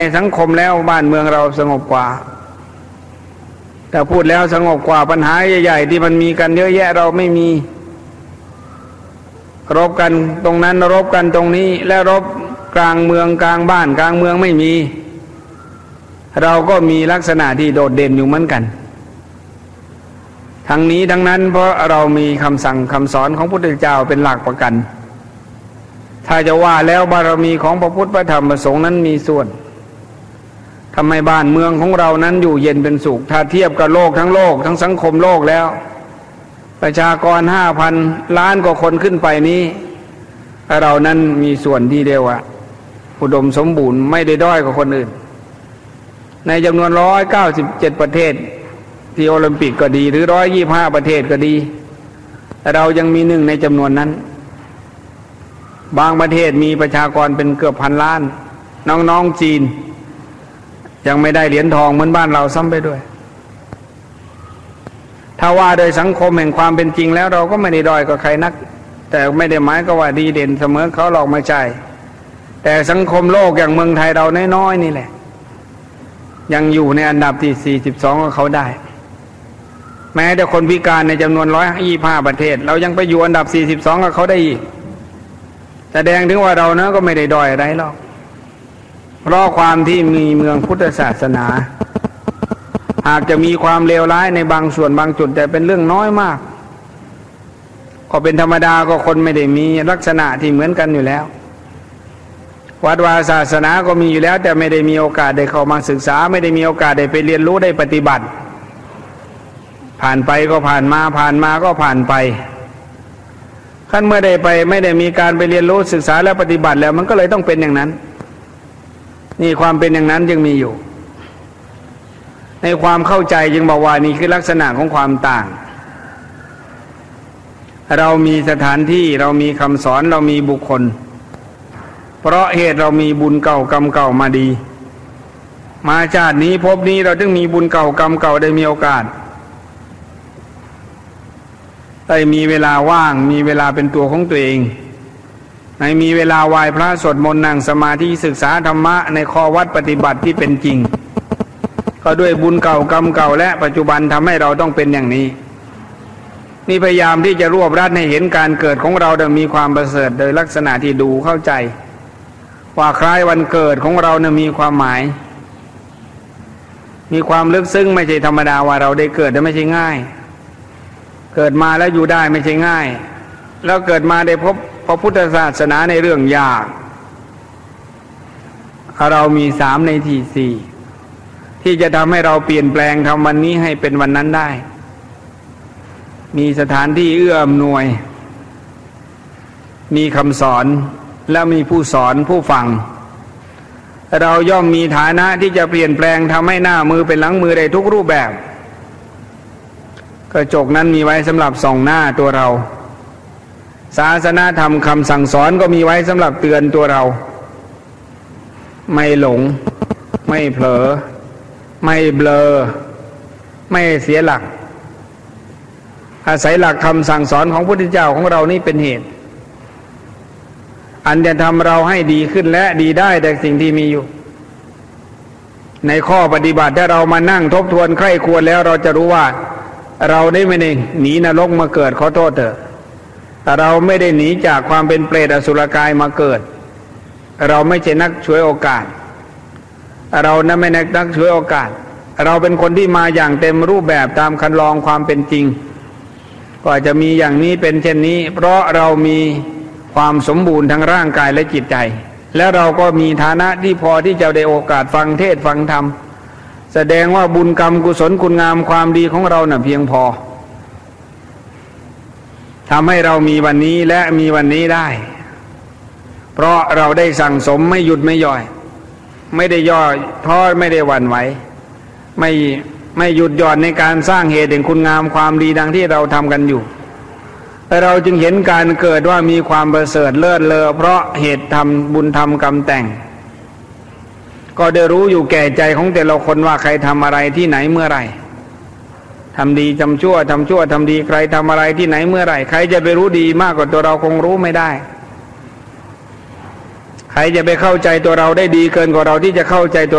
ในสังคมแล้วบ้านเมืองเราสงบกว่าแต่พูดแล้วสงบกว่าปัญหาใหญ่ๆที่มันมีกันเยอะแยะเราไม่มีรบกันตรงนั้นรบกันตรงนี้และรบกลางเมืองกลางบ้านกลางเมืองไม่มีเราก็มีลักษณะที่โดดเด่นอยู่เหมือนกันทั้งนี้ทั้งนั้นเพราะเรามีคำสั่งคำสอนของพระพุทธเจ้าเป็นหลักประกันถ้าจะว่าแล้วบารมีของพระพุทธพระธรรมพระสงฆ์นั้นมีส่วนทำให้บ้านเมืองของเรานั้นอยู่เย็นเป็นสุขถ้าเทียบกับโลกทั้งสังคมโลกแล้วประชากร 5,000 ล้านกว่าคนขึ้นไปนี้เรานั้นมีส่วนที่เดียวอุดมสมบูรณ์ไม่ได้ด้อยกว่าคนอื่นในจำนวน197ประเทศที่โอลิมปิกก็ดีหรือ125ประเทศก็ดีเรายังมีหนึ่งในจำนวนนั้นบางประเทศมีประชากรเป็นเกือบพันล้านน้องๆจีนยังไม่ได้เหรียญทองเหมือนบ้านเราซ้ำไปด้วยถ้าว่าโดยสังคมแห่งความเป็นจริงแล้วเราก็ไม่ได้ด้อยกว่าใครนักแต่ไม่ได้หมายก็ว่าดีเด่นเสมอเขาหรอกไม่ใช่แต่สังคมโลกอย่างเมืองไทยเราน้อยๆนี่แหละยังอยู่ในอันดับที่42กับเขาได้แม้แต่คนพิการในจำนวน125ประเทศเรายังไปอยู่อันดับ42กับเขาได้อีกแสดงถึงว่าเรานะก็ไม่ได้ด้อยอะไรหรอกเพราะความที่มีเมืองพุทธศาสนาหากจะมีความเลวร้ายในบางส่วนบางจุดแต่เป็นเรื่องน้อยมากก็เป็นธรรมดาก็คนไม่ได้มีลักษณะที่เหมือนกันอยู่แล้ววัดวาศาสนาก็มีอยู่แล้วแต่ไม่ได้มีโอกาสได้เข้ามาศึกษาไม่ได้มีโอกาสได้ไปเรียนรู้ได้ปฏิบัติผ่านไปก็ผ่านมาผ่านมาก็ผ่านไปขั้นเมื่อได้ไปไม่ได้มีการไปเรียนรู้ศึกษาและปฏิบัติแล้วมันก็เลยต้องเป็นอย่างนั้นนี่ความเป็นอย่างนั้นจึงมีอยู่ในความเข้าใจจึงบอกว่านี่คือลักษณะของความต่างเรามีสถานที่เรามีคำสอนเรามีบุคคลเพราะเหตุเรามีบุญเก่ากรรมเก่ามาดีมาชาตินี้ภพนี้เราถึงมีบุญเก่ากรรมเก่าได้มีโอกาสได้มีเวลาว่างมีเวลาเป็นตัวของตัวเองในมีเวลาไหว้พระสวดมนต์นั่งสมาธิศึกษาธรรมะในข้อวัดปฏิบัติที่เป็นจริงก็ด้วยบุญเก่ากรรมเก่าและปัจจุบันทำให้เราต้องเป็นอย่างนี้นี่พยายามที่จะรวบรัดให้เห็นการเกิดของเราได้มีความประเสริฐโดยลักษณะที่ดูเข้าใจว่าคล้ายวันเกิดของเราเนี่ยมีความหมายมีความลึกซึ้งไม่ใช่ธรรมดาว่าเราได้เกิดแต่ไม่ใช่ง่ายเกิดมาแล้วอยู่ได้ไม่ใช่ง่ายแล้วเกิดมาได้พบพระพุทธศาสนาในเรื่องยากเรามี3ในที่4ที่จะทำให้เราเปลี่ยนแปลงทำวันนี้ให้เป็นวันนั้นได้มีสถานที่เอื้ออำนวยมีคำสอนและมีผู้สอนผู้ฟังเราย่อมมีฐานะที่จะเปลี่ยนแปลงทำให้หน้ามือเป็นหลังมือได้ทุกรูปแบบกระจกนั้นมีไว้สำหรับส่องหน้าตัวเราศาสนาธรรมคำสั่งสอนก็มีไว้สำหรับเตือนตัวเราไม่หลงไม่เผลอไม่เบลอไม่เสียหลักอาศัยหลักคำสั่งสอนของพระพุทธเจ้าของเรานี่เป็นเหตุอันจะทำเราให้ดีขึ้นและดีได้แต่สิ่งที่มีอยู่ในข้อปฏิบัติถ้าเรามานั่งทบทวนใคร่ควรแล้วเราจะรู้ว่าเราได้ไม่ได้หนีนรกมาเกิดขอโทษเถอะแต่เราไม่ได้หนีจากความเป็นเปรตอสุรกายมาเกิดเราไม่ใช่นักฉวยโอกาสเรานั้นไม่นักฉวยโอกาสเราเป็นคนที่มาอย่างเต็มรูปแบบตามคันลองความเป็นจริงก็จะมีอย่างนี้เป็นเช่นนี้เพราะเรามีความสมบูรณ์ทั้งร่างกายและจิตใจและเราก็มีฐานะที่พอที่จะได้โอกาสฟังเทศฟังธรรมแสดงว่าบุญกรรมกุศลคุณงามความดีของเราน่ะเพียงพอทำให้เรามีวันนี้และมีวันนี้ได้เพราะเราได้สั่งสมไม่หยุดไม่ย่อยไม่ได้ย่อท้อไม่ได้หวั่นไหวไม่หยุดหย่อนในการสร้างเหตุแห่งคุณงามความดีดังที่เราทำกันอยู่เราจึงเห็นการเกิดว่ามีความประเสริฐเลิศเลอเพราะเหตุทำบุญทำกรรมแต่งก็ได้รู้อยู่แก่ใจของแต่ละคนว่าใครทำอะไรที่ไหนเมื่อไรทำดีทำชั่วทำชั่วทำดีใครทำอะไรที่ไหนเมื่อไรใครจะไปรู้ดีมากกว่าตัวเราคงรู้ไม่ได้ใครจะไปเข้าใจตัวเราได้ดีเกินกว่าเราที่จะเข้าใจตัว